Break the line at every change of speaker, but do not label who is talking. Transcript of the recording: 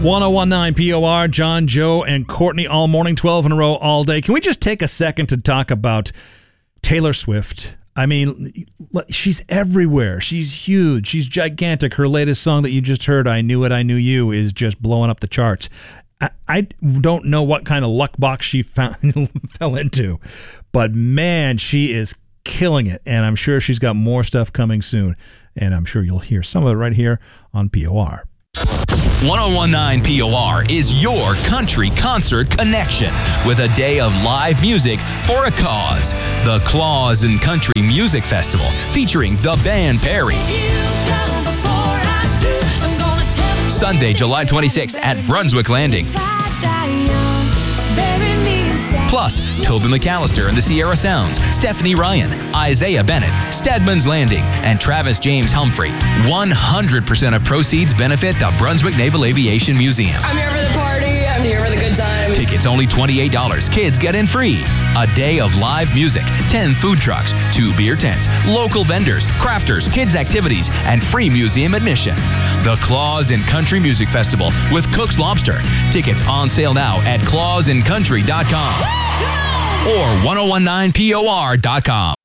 1019 POR, John, Joe, and Courtney all morning, 12 in a row all day. Can we just take a second to talk about Taylor Swift? I mean, she's everywhere. She's huge. She's gigantic. Her latest song that you just heard, I Knew It, I Knew You, is just blowing up the charts. I don't know what kind of luck box she fell into, but man, she is killing it. And I'm sure she's got more stuff coming soon. And I'm sure you'll hear some of it right here on POR.
1019 POR is your country concert connection with a day of live music for a cause. The Claus and Country Music Festival featuring the band Perry. Sunday, July 26th at Brunswick Landing. Plus, Toby McAllister and the Sierra Sounds, Stephanie Ryan, Isaiah Bennett, Stedman's Landing, and Travis James Humphrey. 100% of proceeds benefit the Brunswick Naval Aviation Museum.
I'm here for the party. I'm here for the good time.
Tickets only $28. Kids get in free. A day of live music, 10 food trucks, 2 beer tents, local vendors, crafters, kids activities, and free museum admission. The Claus and Country Music Festival with Cook's Lobster. Tickets on sale now at clausandcountry.com or 1019POR.com.